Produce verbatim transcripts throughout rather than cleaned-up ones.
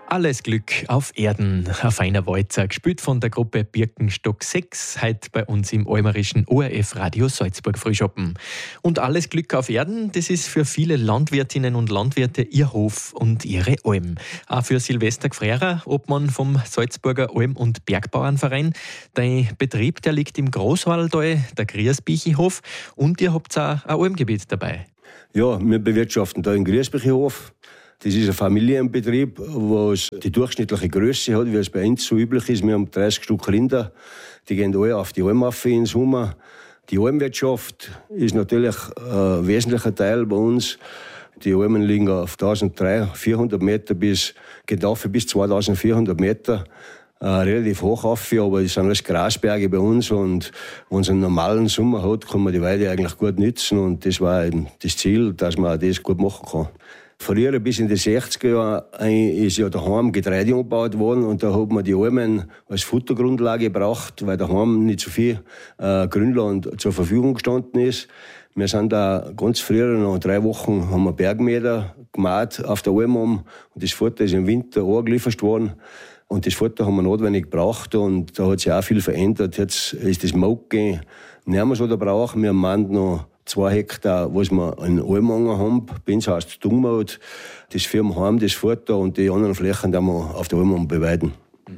Alles Glück auf Erden, ein feiner Walzer, gespielt von der Gruppe Birkenstock sechs, heute bei uns im almerischen O R F Radio Salzburg Frühschoppen. Und alles Glück auf Erden, das ist für viele Landwirtinnen und Landwirte ihr Hof und ihre Alm. Auch für Silvester Gfrera, Obmann vom Salzburger Alm- und Bergbauernverein. Dein Betrieb, der liegt im Großwaldtal, der Griesbichenhof, und ihr habt auch ein Almgebiet dabei. Ja, wir bewirtschaften da den Griesbichenhof. Das ist ein Familienbetrieb, was die durchschnittliche Größe hat, wie es bei uns so üblich ist. Wir haben dreißig Stück Rinder, die gehen alle auf die Alm rauf im Sommer. Die Almwirtschaft ist natürlich ein wesentlicher Teil bei uns. Die Almen liegen auf eintausenddreihundert, vierhundert Meter bis, geht auf bis zweitausendvierhundert Meter. Äh, relativ hoch auf, aber es sind alles Grasberge bei uns, und wenn es einen normalen Sommer hat, kann man die Weide eigentlich gut nützen, und das war eben das Ziel, dass man das gut machen kann. Früher, bis in die sechziger Jahre, ist ja daheim Getreide angebaut worden, und da hat man die Almen als Futtergrundlage gebraucht, weil daheim nicht so viel äh, Grünland zur Verfügung gestanden ist. Wir sind da ganz früher, nach drei Wochen, haben wir Bergmeter gemacht auf der Alm, und das Futter ist im Winter angeliefert worden. Und das Futter haben wir notwendig gebraucht, und da hat sich auch viel verändert. Jetzt ist das Molken nicht mehr so der Brauch. Wir haben noch zwei Hektar, was wir in Almanger haben. Bei uns heißt es Dungmaut. Das führen wir heim, das Futter, und die anderen Flächen, die wir auf der Alm beweiden.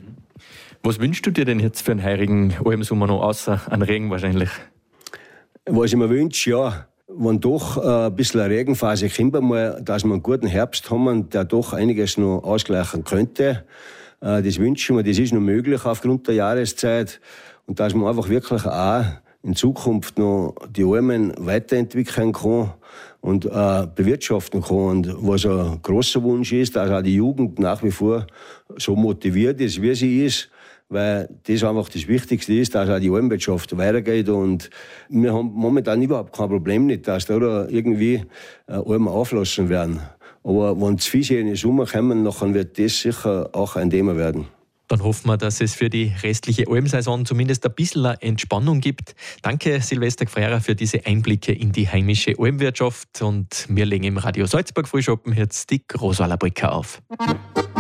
Was wünschst du dir denn jetzt für einen heurigen Almsommer noch, außer an Regen wahrscheinlich? Was ich mir wünsche, ja, wenn doch ein bisschen eine Regenphase kommt, mal, dass wir einen guten Herbst haben, der doch einiges noch ausgleichen könnte. Das wünschen wir, das ist noch möglich aufgrund der Jahreszeit, und dass man einfach wirklich auch in Zukunft noch die Almen weiterentwickeln kann und äh, bewirtschaften kann. Und was ein grosser Wunsch ist, dass auch die Jugend nach wie vor so motiviert ist, wie sie ist, weil das einfach das Wichtigste ist, dass auch die Almwirtschaft weitergeht. Und wir haben momentan überhaupt kein Problem nicht, dass da irgendwie äh, Almen auflassen werden. Aber wenn zu viele in den Sommer kommen, dann wird das sicher auch ein Thema werden. Dann hoffen wir, dass es für die restliche Almsaison zumindest ein bisschen Entspannung gibt. Danke, Silvester Gfrera, für diese Einblicke in die heimische Almwirtschaft. Und wir legen im Radio Salzburg Frühschoppen jetzt die Großwalder Brücke auf.